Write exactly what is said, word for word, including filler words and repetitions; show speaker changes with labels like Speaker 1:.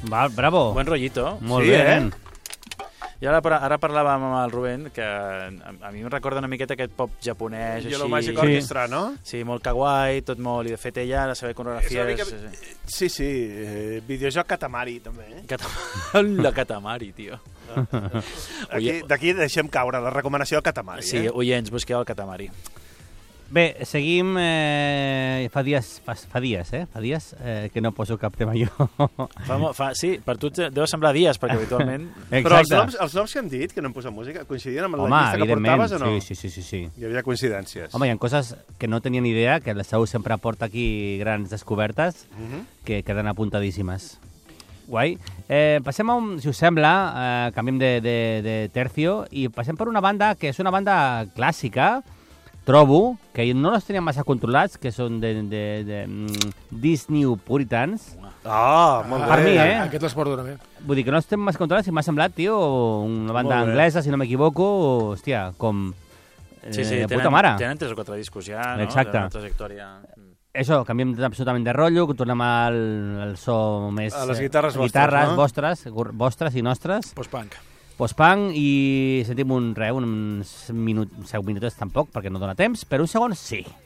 Speaker 1: Va, bravo.
Speaker 2: Buen rollito.
Speaker 1: Molt
Speaker 3: Sí,
Speaker 1: bé,
Speaker 3: eh?
Speaker 1: nen.
Speaker 2: I ara, ara parlàvem amb el Rubén, que a, a mi em recorda una miqueta aquest pop japonès,
Speaker 3: Yellow
Speaker 2: així...
Speaker 3: Magic
Speaker 1: Sí.
Speaker 3: Orchestra, no?
Speaker 2: Sí, molt kawaii, tot molt... I de fet ella, la seva coreografia...
Speaker 3: És una
Speaker 2: És,
Speaker 3: mica-
Speaker 2: és,
Speaker 3: Sí, sí, eh, videojoc Katamari, també. Eh?
Speaker 2: Catam... La Katamari, tio.
Speaker 3: Aquí- D'aquí deixem caure la recomanació de Katamari.
Speaker 2: Sí,
Speaker 3: eh?
Speaker 2: oients, busqueu el Katamari.
Speaker 1: Bé, seguim... Eh, fa dies, fa, fa dies, eh? Fa dies eh, que no poso cap tema jo.
Speaker 2: Fa, mo- fa, sí, per tu te- deu semblar dies, perquè habitualment...
Speaker 3: Però els
Speaker 1: Exacte.
Speaker 3: noms, els noms que hem dit, que no hem posat música, coincidien amb
Speaker 1: Home,
Speaker 3: la llista que
Speaker 1: evidentment.
Speaker 3: portaves o no?
Speaker 1: Sí, sí, sí, sí, sí.
Speaker 3: Hi havia coincidències.
Speaker 1: Home, hi ha coses que no tenia ni idea, que la Sau sempre porta aquí grans descobertes,
Speaker 3: Mhm.
Speaker 1: que queden apuntadíssimes. Guai. Eh, passem a un, si us sembla, eh, canviem de, de, de tercio i passem per una banda que és una banda clàssica, trobo, que no els teníem massa controlats, que són de, de, de mm, Disney Puritans.
Speaker 3: Ah, molt
Speaker 1: Per
Speaker 3: bé.
Speaker 1: mi, eh?
Speaker 4: Aquest els porto també.
Speaker 1: Vull dir que no estem massa controlats i m'ha semblat, tio, una banda
Speaker 3: Molt bé.
Speaker 1: anglesa, si no m'equivoco, hòstia, com... Eh,
Speaker 2: Sí, sí,
Speaker 1: de
Speaker 2: tenen,
Speaker 1: puta mare.
Speaker 2: tenen tres o quatre discos ja, no?
Speaker 1: Exacte.
Speaker 2: De una trajectòria...
Speaker 1: Això, canviem absolutament de rotllo, tornem al, al so més...
Speaker 3: A les
Speaker 1: eh,
Speaker 3: guitarres vostres,
Speaker 1: guitarres
Speaker 3: no?
Speaker 1: vostres, gur- vostres i nostres,
Speaker 4: Post-punk.
Speaker 1: post-punk, i sentim un, re, uns minut, deu minuts tampoc, perquè no dona temps, però un segon sí.